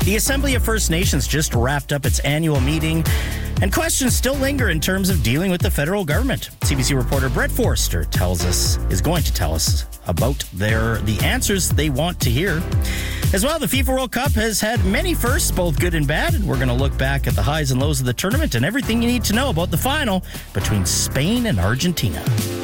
The Assembly of First Nations just wrapped up its annual meeting, and questions still linger in terms of dealing with the federal government. CBC reporter Brett Forster is going to tell us about the answers they want to hear. As well, the FIFA World Cup has had many firsts, both good and bad, and we're going to look back at the highs and lows of the tournament and everything you need to know about the final between Spain and Argentina.